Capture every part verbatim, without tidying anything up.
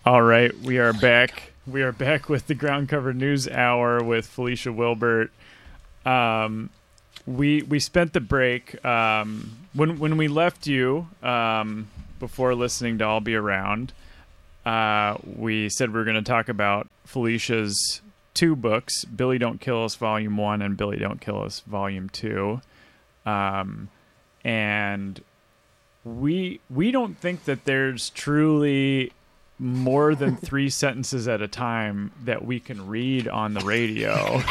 All right, we are back. We are back with the Ground Cover News Hour with Felicia Wilbert. Um, we we spent the break um, when when we left you um, before listening to I'll Be Around. Uh, we said we were going to talk about Felicia's two books, Billy Don't Kill Us Volume One and Billy Don't Kill Us Volume Two, um, and we we don't think that there's truly more than three sentences at a time that we can read on the radio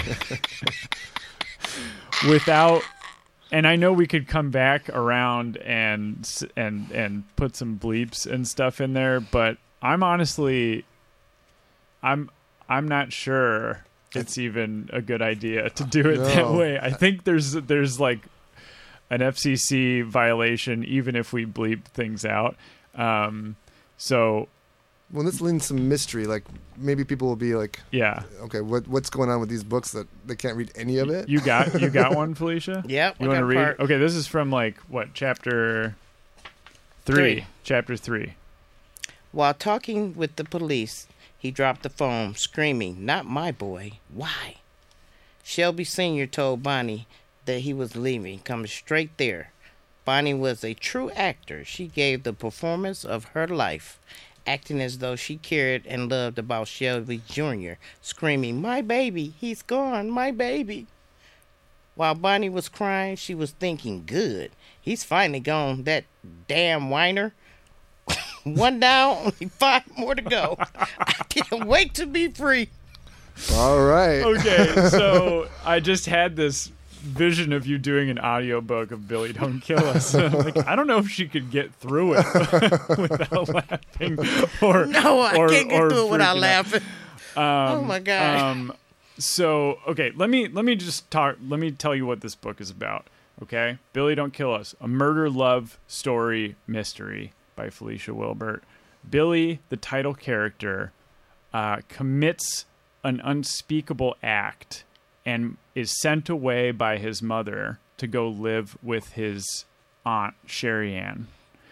without, and I know we could come back around and and and put some bleeps and stuff in there, but I'm honestly I'm I'm not sure it's even a good idea to do it no. that way. I think there's there's like an F C C violation even if we bleep things out. Um, so Well, let's lean some mystery. Like maybe people will be like, "Yeah, okay, what what's going on with these books that they can't read any of it?" You got you got one, Felicia? Yep. You want to read? Part. Okay, this is from like what chapter three? three. Chapter three. While talking with the police, he dropped the phone, screaming, "Not my boy! Why?" Shelby Senior told Bonnie that he was leaving, coming straight there. Bonnie was a true actor. She gave the performance of her life, acting as though she cared and loved about Shelby Junior, screaming, "My baby, he's gone, my baby." While Bonnie was crying, she was thinking, "Good, he's finally gone, that damn whiner." One down, only five more to go. I can't wait to be free. All right. Okay, so I just had this vision of you doing an audiobook of Billy Don't Kill Us. Like, I don't know if she could get through it without laughing. Or, no, I or, can't get through it without out. laughing. Um, oh, my God. Um, so, okay, let me let me just talk. Let me tell you what this book is about, okay? Billy Don't Kill Us, a murder love story mystery by Felicia Wilbert. Billy, the title character, uh, commits an unspeakable act and is sent away by his mother to go live with his aunt, Sherry Ann.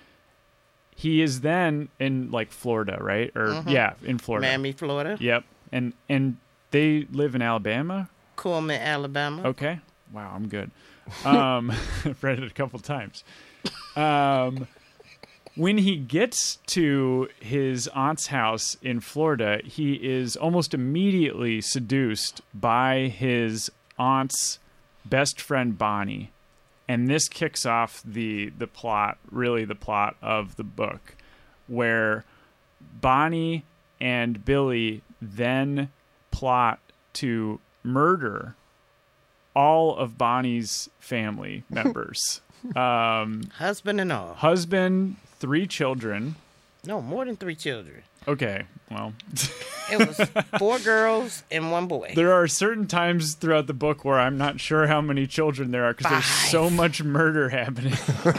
He is then in, like, Florida, right? Or, mm-hmm. yeah, in Florida. Miami, Florida. Yep. And and they live in Alabama? Coleman, Alabama. Okay. Wow, I'm good. Um, I've read it a couple times. Um, when he gets to his aunt's house in Florida, he is almost immediately seduced by his aunt's best friend, Bonnie. And this kicks off the, the plot, really the plot of the book, where Bonnie and Billy then plot to murder all of Bonnie's family members. um, husband and all. Husband, three children. No, more than three children. Okay, well. It was four girls and one boy. There are certain times throughout the book where I'm not sure how many children there are because there's so much murder happening.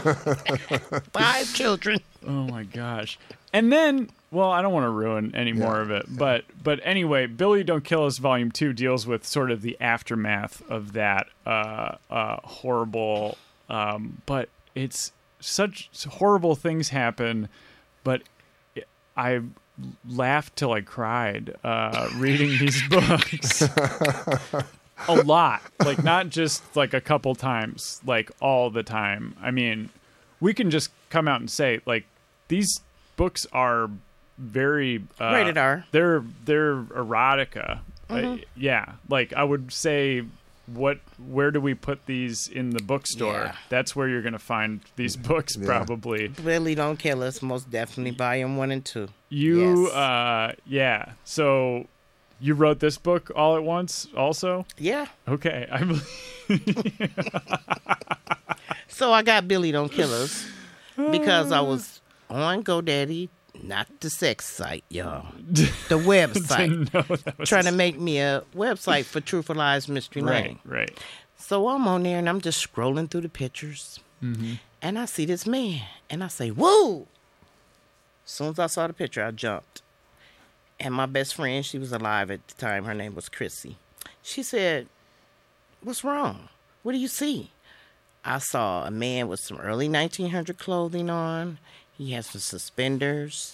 Five children. Oh, my gosh. And then, well, I don't want to ruin any more yeah. of it. But but anyway, Billy Don't Kill Us Volume two deals with sort of the aftermath of that uh, uh, horrible... Um, but it's such horrible things happen, but I laughed till I cried uh, reading these books. A lot. Like, not just like a couple times, like all the time. I mean, we can just come out and say, like, these books are very... Uh, rated R. They're, they're erotica. Mm-hmm. Uh, yeah. Like, I would say... What? Where do we put these in the bookstore? Yeah. That's where you're going to find these books, yeah. probably. Billy Don't Kill Us, most definitely, volume one and two. You, yes. uh, yeah. So, you wrote this book all at once, also? Yeah. Okay, I believe. So I got Billy Don't Kill Us because I was on GoDaddy. Not the sex site, y'all. The website. Trying to make me a website for True for Lies Mystery Lane. Right, right. So I'm on there and I'm just scrolling through the pictures. Mm-hmm. And I see this man. And I say, whoa! As soon as I saw the picture, I jumped. And my best friend, she was alive at the time. Her name was Chrissy. She said, what's wrong? What do you see? I saw a man with some early nineteen hundred clothing on. He has some suspenders.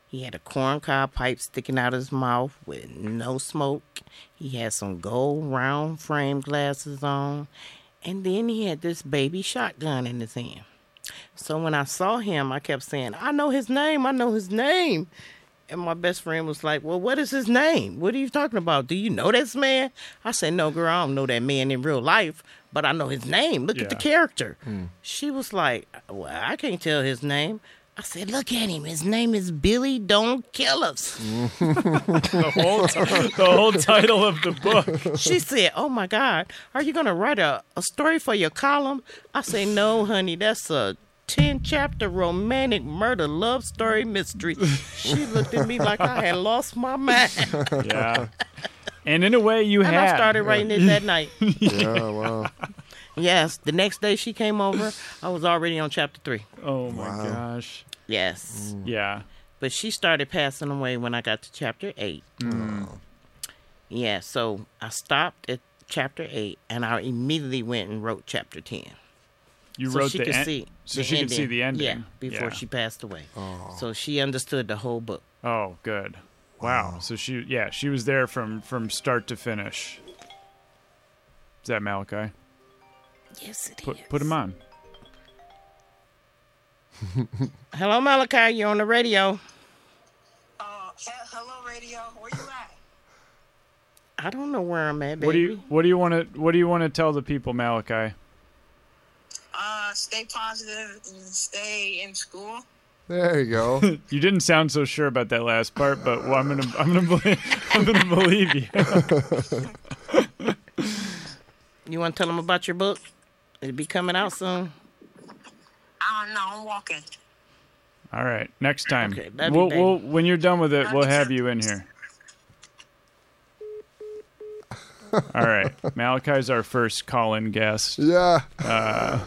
He had a corncob pipe sticking out of his mouth with no smoke. He had some gold round frame glasses on. And then he had this baby shotgun in his hand. So when I saw him, I kept saying, I know his name, I know his name. And my best friend was like, well, what is his name? What are you talking about? Do you know this man? I said, no, girl, I don't know that man in real life, but I know his name. Look Yeah. at the character. Hmm. She was like, well, I can't tell his name. I said, look at him. His name is Billy Don't Kill Us. the, whole t- the whole title of the book. She said, oh, my God, are you going to write a, a story for your column? I say, no, honey, that's a ten-chapter romantic murder love story mystery. She looked at me like I had lost my mind. Yeah. And in a way, you and had. I started writing it that night. Yeah, wow. Yes, the next day she came over, I was already on chapter three. Oh, my Wow. gosh. Yes. Yeah. But she started passing away when I got to chapter eight. Mm. Yeah, so I stopped at chapter eight, and I immediately went and wrote chapter ten. You so wrote she the could end. see So the she could ending. see the ending. Yeah, before Yeah. she passed away. Oh. So she understood the whole book. Oh, good. Wow. Wow. So she, yeah, she was there from from start to finish. Is that Malachi? Yes, it is. Put put him on. Hello, Malachi. You're on the radio. Uh, he- hello, radio. Where you at? I don't know where I'm at, baby. What do you what do you want to what do you want to tell the people, Malachi? Uh, stay positive and stay in school. There you go. You didn't sound so sure about that last part, but well, I'm gonna I'm gonna believe, I'm gonna believe you. You want to tell them about your book? It'll be coming out soon. I don't know. I'm walking. All right, next time. Okay, that'd be we'll, bad. we'll when you're done with it, we'll have you in here. All right, Malachi's our first call-in guest. Yeah. Uh,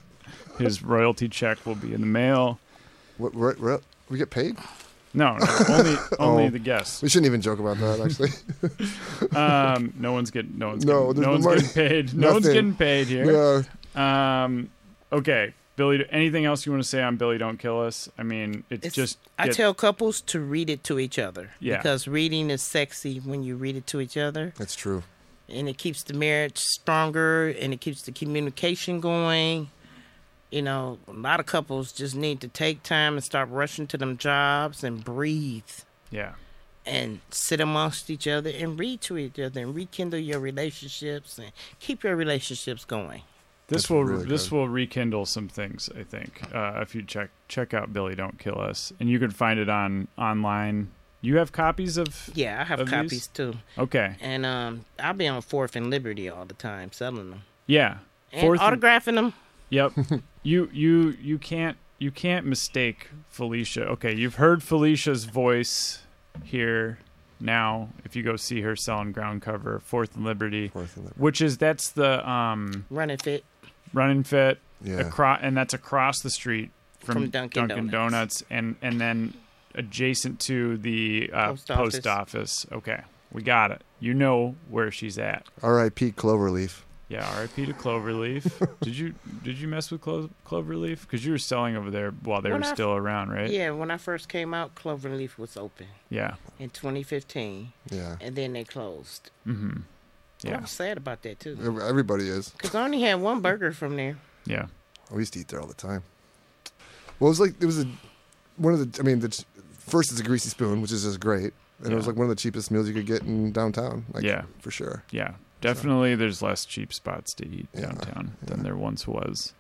his royalty check will be in the mail. What, what, what, we get paid? No, no only only Oh. the guests. We shouldn't even joke about that, actually. Um, no one's getting no one's No, getting, there's no no one's money. getting paid. No one's Nothing. getting paid here. Yeah. Um, okay, Billy. Anything else you want to say on Billy Don't Kill Us? I mean, it's, It's, just. I get- tell couples to read it to each other. Yeah. Because reading is sexy when you read it to each other. That's true. And it keeps the marriage stronger and it keeps the communication going. You know, a lot of couples just need to take time and stop rushing to them jobs and breathe Yeah. and sit amongst each other and read to each other and rekindle your relationships and keep your relationships going. This That's will really this good. will rekindle some things. I think uh, if you check check out Billy Don't Kill Us, and you can find it on online. You have copies of. Yeah, I have Of copies these? too. Okay. And um, I'll be on Fourth and Liberty all the time selling them. Yeah. And Fourth and- autographing them. Yep. you you you can't you can't mistake Felicia. Okay, you've heard Felicia's voice here now. If you go see her selling ground cover, Fourth and Liberty, Fourth and Liberty. which is that's the um Running Fit. Running Fit, Yeah. across, and that's across the street from, From Dunkin' Donuts. Donuts. and and then adjacent to the uh, Post post, office. office. Okay, we got it. You know where she's at. R I P Cloverleaf. Yeah, R I P to Cloverleaf. did you did you mess with Clo- Cloverleaf? Because you were selling over there while they When were I- still around, right? Yeah, when I first came out, Cloverleaf was open Yeah. in twenty fifteen, Yeah. and then they closed. Mm-hmm. I Yeah. was sad about that too, Ev- Everybody is. because I only had one burger from there. Yeah. We used to eat there all the time. Well, it was like, it was a, one of the, I mean, the, ch- first it's a greasy spoon, which is just great. And it was Yeah. like one of the cheapest meals you could get in downtown. Like, Yeah. For sure. Yeah. Definitely there's less cheap spots to eat Yeah, downtown yeah. than there once was.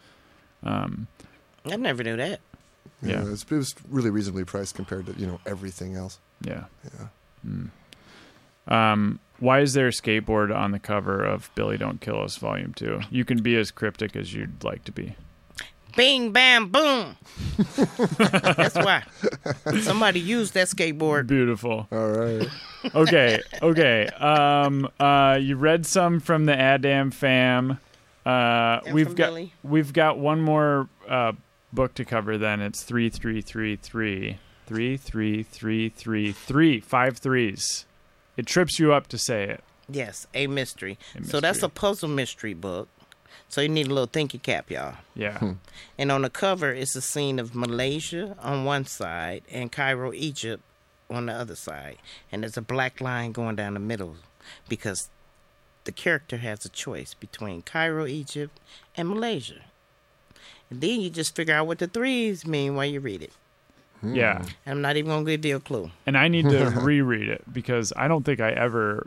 Um, I never knew that. Yeah. It was, it was really reasonably priced compared to, you know, everything else. yeah. Yeah. Mm. Um, why is there a skateboard on the cover of Billy Don't Kill Us Volume two? You can be as cryptic as you'd like to be. Bing, bam, boom. That's why. Somebody used that skateboard. Beautiful. All right. Okay, okay. Um, uh, you read some from the Adam fam. Uh, And we've from got Billy. we've got one more uh, book to cover. Then it's three, three, three, three, three, three, three, three, three, five threes. It trips you up to say it. Yes, a mystery. A So that's mystery. a puzzle mystery book. So you need a little thinking cap, y'all. Yeah, And on the cover is a scene of Malaysia on one side and Cairo, Egypt on the other side, and there's a black line going down the middle because the character has a choice between Cairo, Egypt, and Malaysia. And then you just figure out what the threes mean while you read it. Yeah. And I'm not even going to give you a clue. And I need to reread it because I don't think I ever